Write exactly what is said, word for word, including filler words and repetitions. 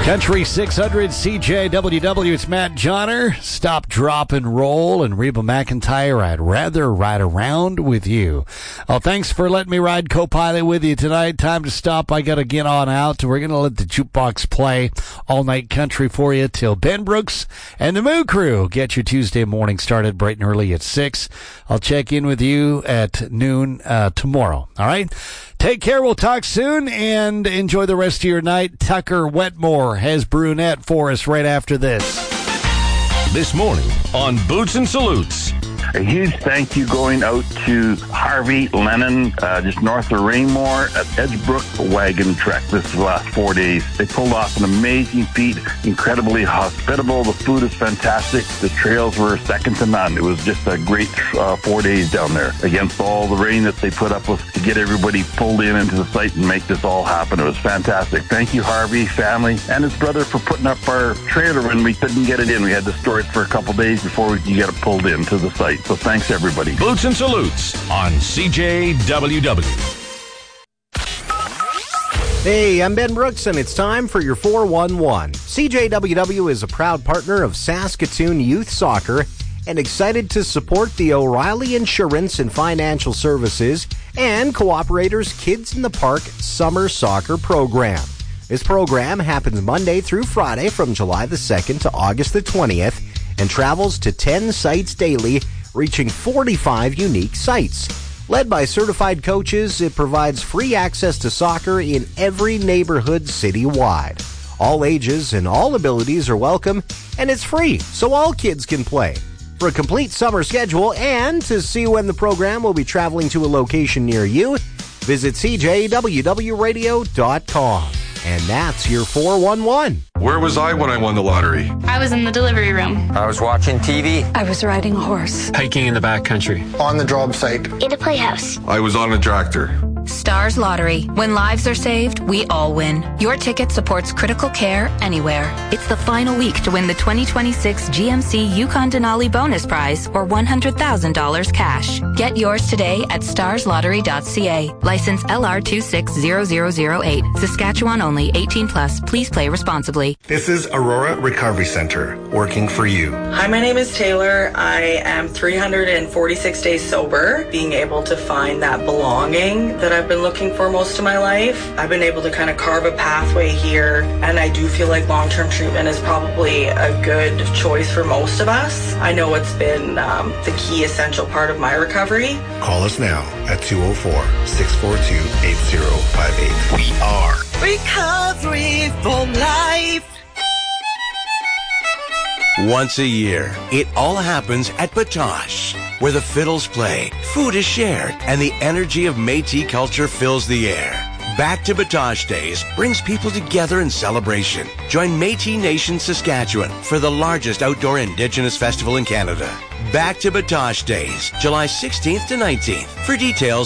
Country six hundred C J W W, it's Matt Johnner. Stop, drop, and roll. And Reba McEntire, I'd rather ride around with you. Oh, thanks for letting me ride co-pilot with you tonight. Time to stop. I got to get on out. We're going to let the jukebox play all night country for you till Ben Brooks and the Moo Crew get your Tuesday morning started bright and early at six. I'll check in with you at noon uh, tomorrow. All right? Take care. We'll talk soon, and enjoy the rest of your night. Tucker Wetmore has Brunette for us right after this. This morning on Boots and Salutes. A huge thank you going out to Harvey Lennon, uh, just north of Raymore at Edgebrook Wagon Trek. This is the last four days. They pulled off an amazing feat, incredibly hospitable. The food is fantastic. The trails were second to none. It was just a great uh, four days down there against all the rain that they put up with to get everybody pulled in into the site and make this all happen. It was fantastic. Thank you, Harvey, family, and his brother for putting up our trailer when we couldn't get it in. We had to store it for a couple days before we could get it pulled into the site. So thanks, everybody. Boots and Salutes on C J W W. Hey, I'm Ben Brooks, and it's time for your four one one. C J W W is a proud partner of Saskatoon Youth Soccer and excited to support the O'Reilly Insurance and Financial Services and Cooperators Kids in the Park Summer Soccer Program. This program happens Monday through Friday from July the second to August the twentieth and travels to ten sites daily, reaching forty-five unique sites. Led by certified coaches, it provides free access to soccer in every neighborhood citywide. All ages and all abilities are welcome, and it's free, so all kids can play. For a complete summer schedule and to see when the program will be traveling to a location near you, visit C J W W radio dot com. And that's your four one one. Where was I when I won the lottery? I was in the delivery room. I was watching T V. I was riding a horse. Hiking in the backcountry. On the job site. In a playhouse. I was on a tractor. Stars Lottery. When lives are saved, we all win. Your ticket supports critical care anywhere. It's the final week to win the twenty twenty-six G M C Yukon Denali Bonus Prize or one hundred thousand dollars cash. Get yours today at stars lottery dot c a. License L R two six zero zero zero eight. Saskatchewan only. eighteen plus. Please play responsibly. This is Aurora Recovery Center, working for you. Hi, my name is Taylor. I am three hundred forty-six days sober, being able to find that belonging that I've been looking for most of my life. I've been able to kind of carve a pathway here, and I do feel like long-term treatment is probably a good choice for most of us. I know it's been um, the key essential part of my recovery. Call us now at two oh four, six four two, eight oh five eight. We are Recovery for Life. Once a year, it all happens at Batoche, where the fiddles play, food is shared, and the energy of Métis culture fills the air. Back to Batoche Days brings people together in celebration. Join Métis Nation Saskatchewan for the largest outdoor Indigenous festival in Canada. Back to Batoche Days, July sixteenth to nineteenth. For details,